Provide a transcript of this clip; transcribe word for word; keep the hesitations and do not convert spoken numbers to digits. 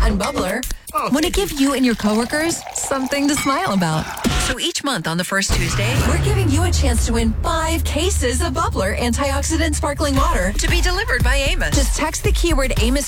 and bubbler want to give you and your coworkers something to smile about. So each month on the first Tuesday, we're giving you a chance to win five cases of Bubbler antioxidant sparkling water to be delivered by Amos. Just text the keyword Amos